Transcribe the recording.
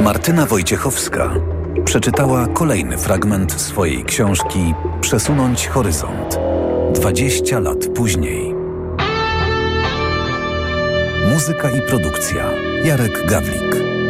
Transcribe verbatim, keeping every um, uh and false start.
Martyna Wojciechowska przeczytała kolejny fragment swojej książki Przesunąć horyzont. dwadzieścia lat później. Muzyka i produkcja Jarek Gawlik.